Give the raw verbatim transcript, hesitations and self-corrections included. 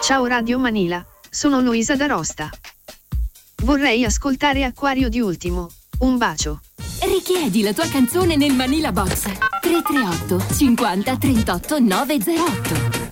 Ciao Radio Manila, sono Luisa D'Arosta. Vorrei ascoltare Acquario di Ultimo. Un bacio. Richiedi la tua canzone nel Manila Box tre tre otto cinquanta trentotto novecentotto.